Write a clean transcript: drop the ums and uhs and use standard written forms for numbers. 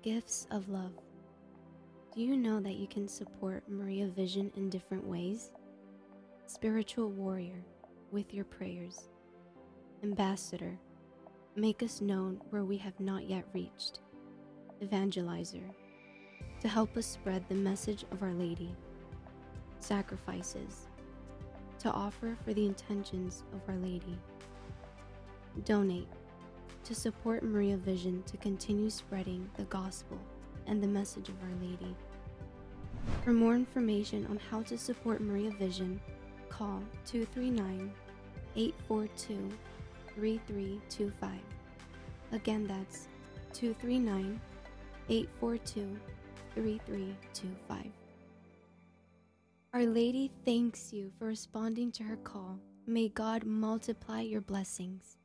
Gifts of love. Do you know that you can support Maria Vision in different ways? Spiritual warrior, with your prayers. Ambassador, make us known where we have not yet reached. Evangelizer, to help us spread the message of Our Lady. Sacrifices, to offer for the intentions of Our Lady. Donate, to support Maria Vision to continue spreading the gospel and the message of Our Lady. For more information on how to support Maria Vision, call 239-842-3325. Again, that's 239-842-3325. Our Lady thanks you for responding to her call. May God multiply your blessings.